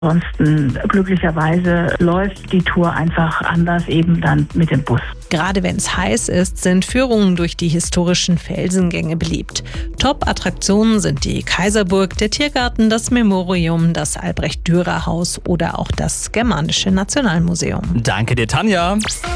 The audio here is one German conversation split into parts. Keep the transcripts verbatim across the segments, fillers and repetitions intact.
Ansonsten glücklicherweise läuft die Tour einfach anders, eben dann mit dem Bus. Gerade wenn es heiß ist, sind Führungen durch die historischen Felsengänge beliebt. Top-Attraktionen sind die Kaiserburg, der Tiergarten, das Memorium, das Albrecht-Dürer-Haus oder auch das Germanische Nationalmuseum. Danke dir, Tanja.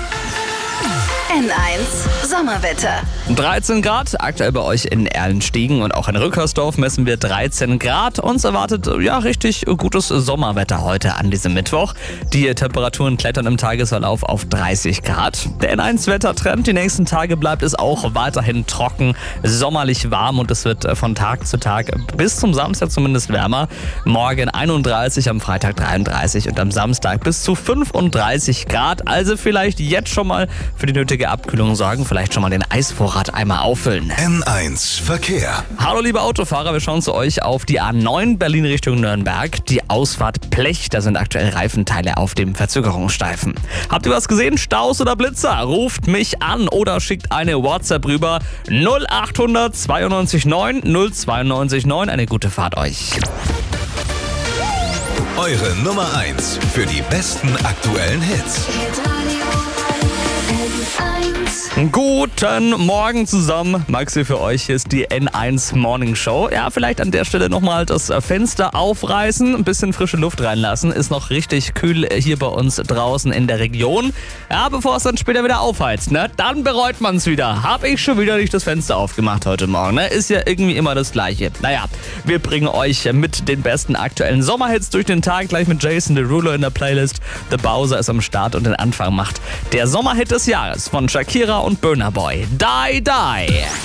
N eins Sommerwetter. dreizehn Grad, aktuell bei euch in Erlenstiegen und auch in Rückersdorf messen wir dreizehn Grad. Uns erwartet ja richtig gutes Sommerwetter heute an diesem Mittwoch. Die Temperaturen klettern im Tagesverlauf auf dreißig Grad. Der N eins Wettertrend, die nächsten Tage bleibt es auch weiterhin trocken, sommerlich warm und es wird von Tag zu Tag bis zum Samstag zumindest wärmer. Morgen einunddreißig, am Freitag dreiunddreißig und am Samstag bis zu fünfunddreißig Grad. Also vielleicht jetzt schon mal für die nötige Abkühlung sorgen, vielleicht schon mal den Eisvorrat einmal auffüllen. N eins Verkehr. Hallo liebe Autofahrer, wir schauen zu euch auf die A neun Berlin Richtung Nürnberg. Die Ausfahrt Plech, da sind aktuell Reifenteile auf dem Verzögerungsstreifen. Habt ihr was gesehen? Staus oder Blitzer? Ruft mich an oder schickt eine WhatsApp rüber. null acht hundert zweiundneunzig neun null zweiundneunzig neun. Eine gute Fahrt euch. Eure Nummer eins für die besten aktuellen Hits. Guten Morgen zusammen. Maxi für euch, hier ist die N eins Morning Show. Ja, vielleicht an der Stelle nochmal das Fenster aufreißen, ein bisschen frische Luft reinlassen. Ist noch richtig kühl hier bei uns draußen in der Region. Ja, bevor es dann später wieder aufheizt, ne? Dann bereut man es wieder. Hab ich schon wieder nicht das Fenster aufgemacht heute Morgen, ne? Ist ja irgendwie immer das Gleiche. Naja, wir bringen euch mit den besten aktuellen Sommerhits durch den Tag, gleich mit Jason Derulo in der Playlist. The Bowser ist am Start und den Anfang macht der Sommerhit des Jahres von Shakira und Burna Boy. Die, die.